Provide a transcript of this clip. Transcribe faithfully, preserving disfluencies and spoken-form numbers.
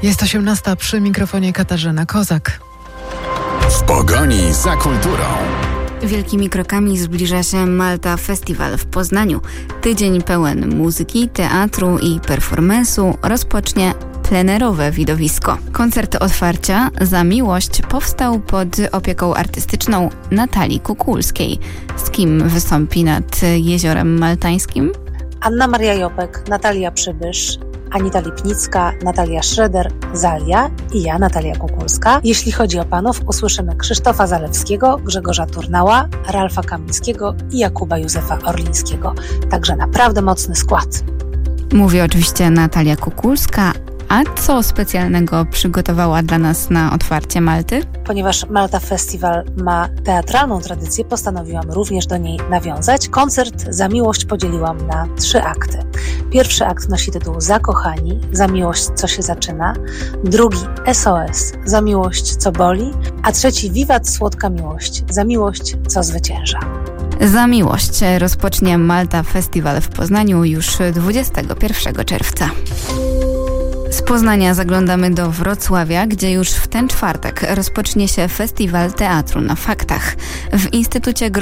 Jest osiemnasta, przy mikrofonie Katarzyna Kozak. W pogoni za kulturą. Wielkimi krokami zbliża się Malta Festival w Poznaniu. Tydzień pełen muzyki, teatru i performance'u rozpocznie plenerowe widowisko. Koncert otwarcia Za miłość powstał pod opieką artystyczną Natalii Kukulskiej. Z kim wystąpi nad Jeziorem Maltańskim? Anna Maria Jopek, Natalia Przybysz, Anita Lipnicka, Natalia Schroeder, Zalia i ja, Natalia Kukulska. Jeśli chodzi o panów, usłyszymy Krzysztofa Zalewskiego, Grzegorza Turnała, Ralfa Kamińskiego i Jakuba Józefa Orlińskiego. Także naprawdę mocny skład. Mówi oczywiście Natalia Kukulska. A co specjalnego przygotowała dla nas na otwarcie Malty? Ponieważ Malta Festival ma teatralną tradycję, postanowiłam również do niej nawiązać. Koncert Za miłość podzieliłam na trzy akty. Pierwszy akt nosi tytuł Zakochani, Za miłość co się zaczyna. Drugi S O S, Za miłość co boli. A trzeci Wiwat słodka miłość, Za miłość co zwycięża. Za miłość rozpocznie Malta Festival w Poznaniu już dwudziestego pierwszego czerwca. Z Poznania zaglądamy do Wrocławia, gdzie już w ten czwartek rozpocznie się Festiwal Teatru na Faktach. W Instytucie